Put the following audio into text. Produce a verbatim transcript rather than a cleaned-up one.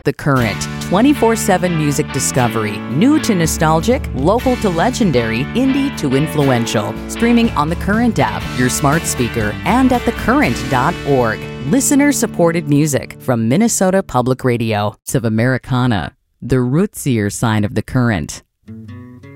The Current, twenty-four seven music discovery. New to nostalgic, local to legendary, indie to influential. Streaming on the Current app, your smart speaker, and at the current dot org. Listener-supported music from Minnesota Public Radio. Of Americana, the rootsier side of the Current.